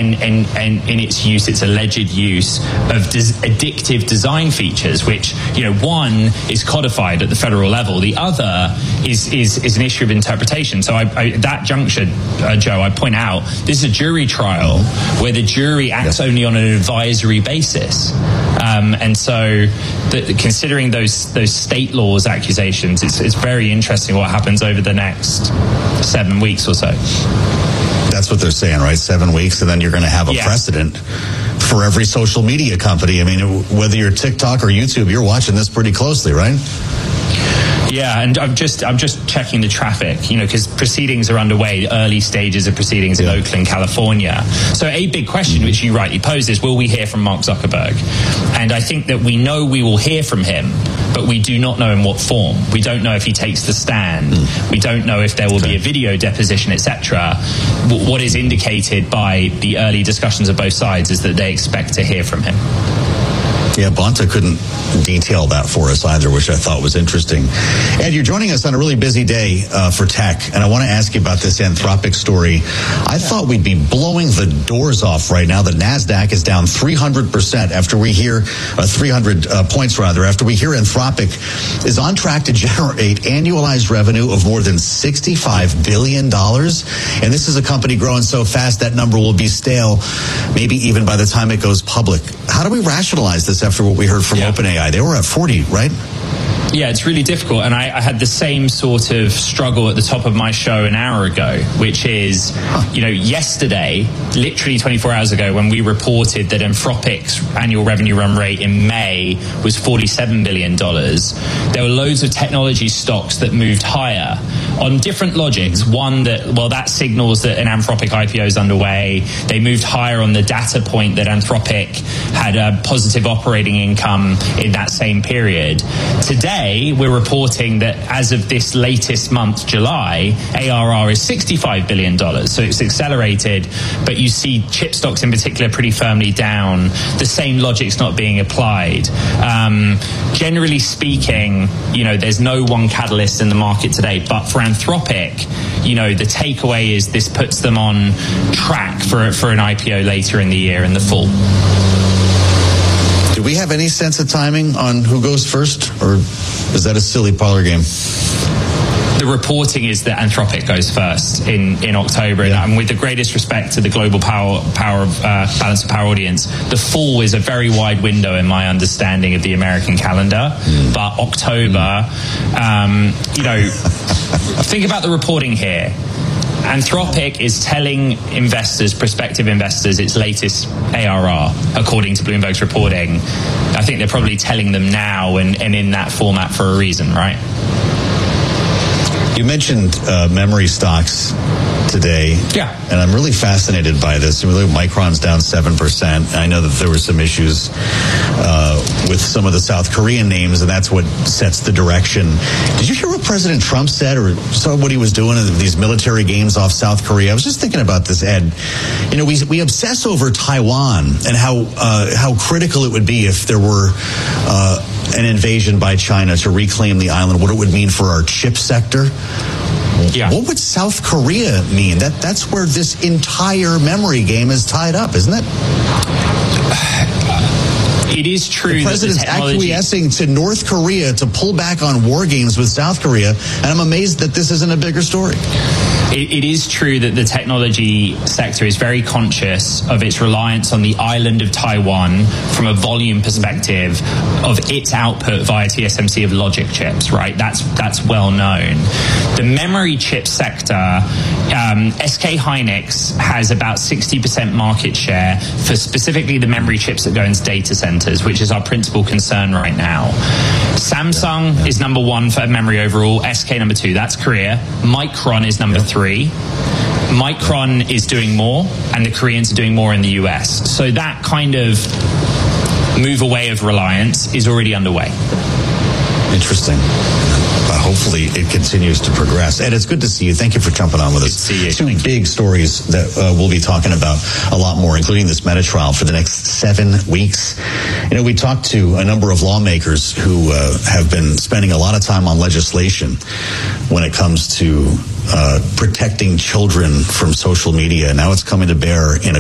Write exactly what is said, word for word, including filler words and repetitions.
and, and, and in its use, its alleged use of des- addictive design features, which, you know, one is codified at the federal level, the other is is, is an issue of interpretation. So I, I, at that juncture, uh, Joe, I point out, this is a jury trial where the jury acts yes. only on an advisory basis. Um, and so the, considering those those state laws accusations, it's, it's very interesting what happens over the next seven weeks or so. That's what they're saying, right? Seven weeks, and then you're going to have a yeah. precedent for every social media company. I mean, whether you're TikTok or YouTube, you're watching this pretty closely, right? Yeah, and I'm just I'm just checking the traffic, you know, because proceedings are underway, early stages of proceedings in yeah. Oakland, California. So a big question, mm-hmm. which you rightly pose, is will we hear from Mark Zuckerberg? And I think that we know we will hear from him, but we do not know in what form. We don't know if he takes the stand. Mm. We don't know if there will okay. be a video deposition, et cetera. W- what is indicated by the early discussions of both sides is that they expect to hear from him. Yeah, Bonta couldn't detail that for us either, which I thought was interesting. Ed, you're joining us on a really busy day uh, for tech, and I want to ask you about this Anthropic story. I yeah. thought we'd be blowing the doors off right now. The NASDAQ is down three hundred percent after we hear, uh, three hundred uh, points rather, after we hear Anthropic is on track to generate annualized revenue of more than sixty-five billion dollars. And this is a company growing so fast that number will be stale, maybe even by the time it goes public. How do we rationalize this after what we heard from yeah. OpenAI? They were at forty, right? Yeah, it's really difficult. And I, I had the same sort of struggle at the top of my show an hour ago, which is, you know, yesterday, literally twenty-four hours ago, when we reported that Anthropic's annual revenue run rate in May was forty-seven billion dollars, there were loads of technology stocks that moved higher on different logics. One that, well, that signals that an Anthropic I P O is underway. They moved higher on the data point that Anthropic had a positive operating income in that same period. Today, we're reporting that as of this latest month, July, A R R is sixty-five billion dollars. So it's accelerated, but you see chip stocks in particular pretty firmly down. The same logic's not being applied. Um, generally speaking, you know, there's no one catalyst in the market today, but for Anthropic, you know, the takeaway is this puts them on track for, for an I P O later in the year in the fall. Do we have any sense of timing on who goes first, or is that a silly parlor game? The reporting is that Anthropic goes first in, in October, yeah. and with the greatest respect to the global power power of, uh, balance of power audience, the fall is a very wide window in my understanding of the American calendar. Mm. But October, mm. um, you know, think about the reporting here. Anthropic is telling investors, prospective investors, its latest A R R, according to Bloomberg's reporting. I think they're probably telling them now and, and in that format for a reason, right? You mentioned uh, memory stocks today. Yeah. And I'm really fascinated by this. Really, Micron's down seven percent. I know that there were some issues uh, with some of the South Korean names, and that's what sets the direction. Did you hear what President Trump said, or saw what he was doing in these military games off South Korea? I was just thinking about this, Ed. You know, we we obsess over Taiwan and how uh, how critical it would be if there were uh, an invasion by China to reclaim the island, what it would mean for our chip sector. Yeah. What would South Korea mean? That that's where this entire memory game is tied up, isn't it? It is true the president's that the technology... acquiescing to North Korea to pull back on war games with South Korea, and I'm amazed that this isn't a bigger story. It, it is true that the technology sector is very conscious of its reliance on the island of Taiwan from a volume perspective of its output via T S M C of logic chips, right? That's that's well known. The memory chip sector, um, S K Hynix has about sixty percent market share for specifically the memory chips that go into data centers, which is our principal concern right now. Samsung yeah, yeah. is number one for memory overall, S K number two, that's Korea. Micron is number yeah. three. Micron is doing more, and the Koreans are doing more in the U S. So that kind of move away of reliance is already underway. Interesting. Uh, hopefully it continues to progress. Ed, it's good to see you. Thank you for jumping on with us. Good to see you. Two big stories that uh, we'll be talking about a lot more, including this Meta trial for the next seven weeks. You know, we talked to a number of lawmakers who uh, have been spending a lot of time on legislation when it comes to uh, protecting children from social media. Now it's coming to bear in a